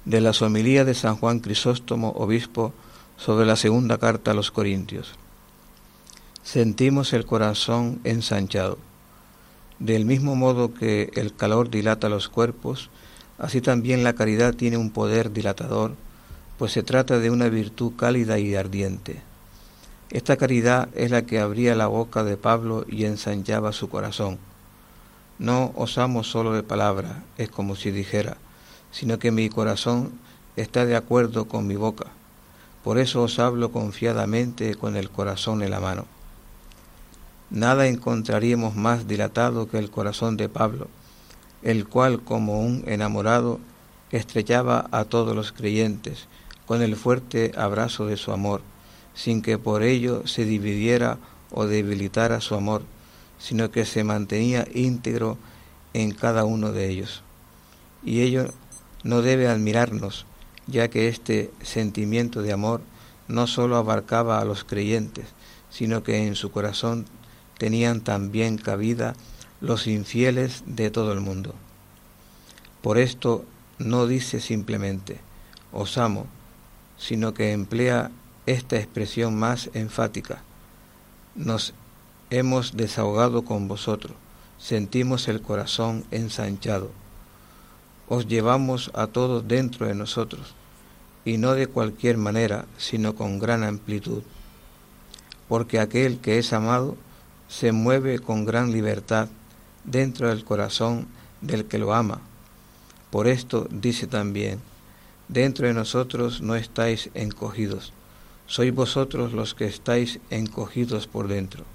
de la homilía de San Juan Crisóstomo, obispo, sobre la segunda carta a los Corintios. Sentimos el corazón ensanchado. Del mismo modo que el calor dilata los cuerpos, así también la caridad tiene un poder dilatador, pues se trata de una virtud cálida y ardiente. Esta caridad es la que abría la boca de Pablo y ensanchaba su corazón. No os amo solo de palabra, es como si dijera, sino que mi corazón está de acuerdo con mi boca. Por eso os hablo confiadamente con el corazón en la mano. Nada encontraríamos más dilatado que el corazón de Pablo, el cual, como un enamorado, estrechaba a todos los creyentes con el fuerte abrazo de su amor, sin que por ello se dividiera o debilitara su amor, sino que se mantenía íntegro en cada uno de ellos. Y ello no debe admirarnos, ya que este sentimiento de amor no sólo abarcaba a los creyentes, sino que en su corazón tenían también cabida los infieles de todo el mundo. Por esto no dice simplemente, os amo, sino que emplea esta expresión más enfática. Nos hemos desahogado con vosotros, sentimos el corazón ensanchado. Os llevamos a todos dentro de nosotros, y no de cualquier manera, sino con gran amplitud. Porque aquel que es amado se mueve con gran libertad dentro del corazón del que lo ama. Por esto dice también, dentro de nosotros no estáis encogidos, sois vosotros los que estáis encogidos por dentro.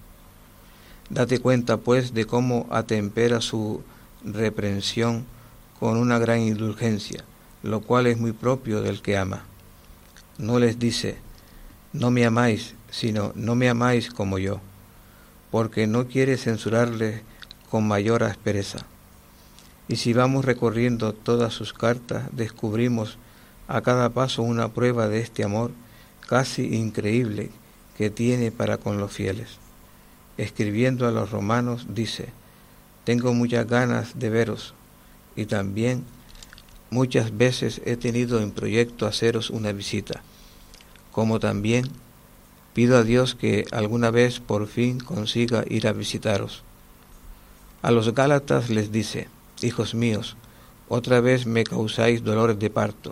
Date cuenta, pues, de cómo atempera su reprensión con una gran indulgencia, lo cual es muy propio del que ama. No les dice, no me amáis, sino no me amáis como yo, porque no quiere censurarles con mayor aspereza. Y si vamos recorriendo todas sus cartas, descubrimos a cada paso una prueba de este amor casi increíble que tiene para con los fieles. Escribiendo a los romanos dice, tengo muchas ganas de veros, y también muchas veces he tenido en proyecto haceros una visita, como también pido a Dios que alguna vez por fin consiga ir a visitaros. A los Gálatas les dice, hijos míos, otra vez me causáis dolores de parto.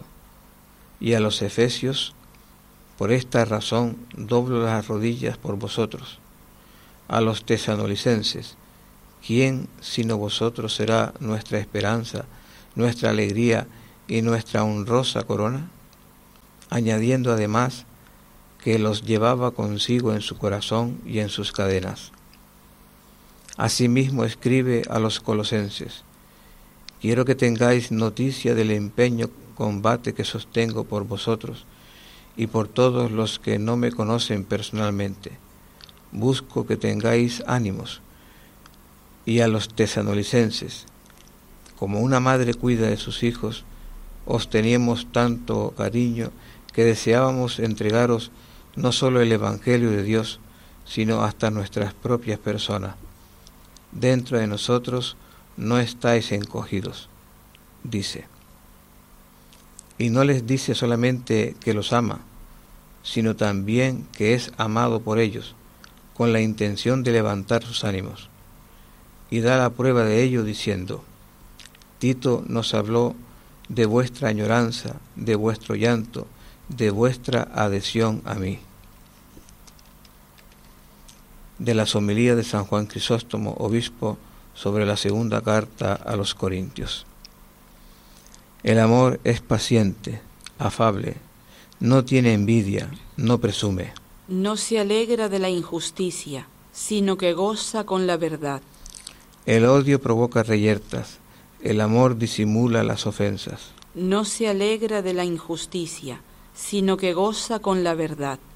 Y a los Efesios, por esta razón doblo las rodillas por vosotros. A los Tesalonicenses, ¿quién sino vosotros será nuestra esperanza, nuestra alegría y nuestra honrosa corona? Añadiendo además que los llevaba consigo en su corazón y en sus cadenas. Asimismo escribe a los Colosenses, quiero que tengáis noticia del empeño combate que sostengo por vosotros y por todos los que no me conocen personalmente. Busco que tengáis ánimos. Y a los tesalonicenses, como una madre cuida de sus hijos, os teníamos tanto cariño que deseábamos entregaros no solo el Evangelio de Dios, sino hasta nuestras propias personas. Dentro de nosotros no estáis encogidos, dice. Y no les dice solamente que los ama, sino también que es amado por ellos, con la intención de levantar sus ánimos. Y da la prueba de ello diciendo, Tito nos habló de vuestra añoranza, de vuestro llanto, de vuestra adhesión a mí. De la homilía de San Juan Crisóstomo, obispo, sobre la segunda carta a los Corintios. El amor es paciente, afable, no tiene envidia, no presume. No se alegra de la injusticia, sino que goza con la verdad. El odio provoca reyertas, el amor disimula las ofensas. No se alegra de la injusticia, sino que goza con la verdad.